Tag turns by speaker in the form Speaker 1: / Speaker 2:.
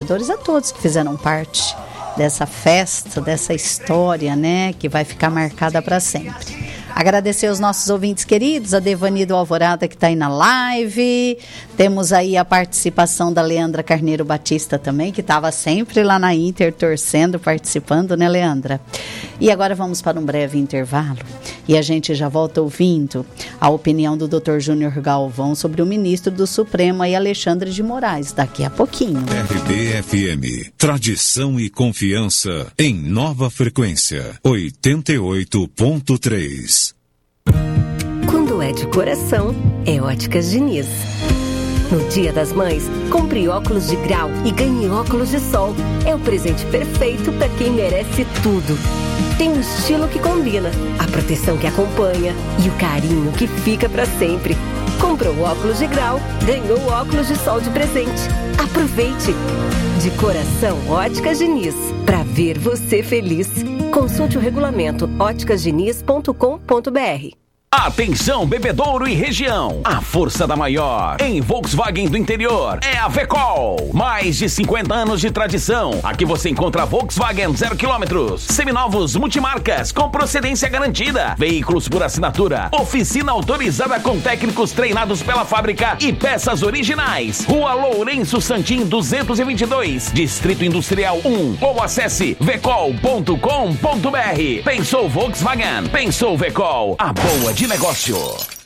Speaker 1: colaboradores, a todos que fizeram parte dessa festa, dessa história, né, que vai ficar marcada para sempre. Agradecer aos nossos ouvintes queridos, a Devani do Alvorada que está aí na live, temos aí a participação da Leandra Carneiro Batista também, que estava sempre lá na Inter torcendo, participando, né, Leandra? E agora vamos para um breve intervalo e a gente já volta ouvindo a opinião do Dr. Júnior Galvão sobre o ministro do Supremo aí, Alexandre de Moraes, daqui a pouquinho.
Speaker 2: RBFM, tradição e confiança em nova frequência, 88.3.
Speaker 3: Quando é de coração, é Óticas Diniz. No Dia das Mães, compre óculos de grau e ganhe óculos de sol. É o presente perfeito para quem merece tudo. Tem um estilo que combina, a proteção que acompanha e o carinho que fica para sempre. Comprou óculos de grau, ganhou óculos de sol de presente. Aproveite! De coração, Óticas Diniz. Para ver você feliz. Consulte o regulamento óticasdiniz.com.br.
Speaker 4: Atenção, Bebedouro e região. A força da maior em Volkswagen do interior é a Vecol. Mais de 50 anos de tradição. Aqui você encontra Volkswagen 0 km, seminovos multimarcas com procedência garantida, veículos por assinatura, oficina autorizada com técnicos treinados pela fábrica e peças originais. Rua Lourenço Santim 222, Distrito Industrial 1. Ou acesse vecol.com.br. Pensou Volkswagen? Pensou Vecol? A boa de negócio.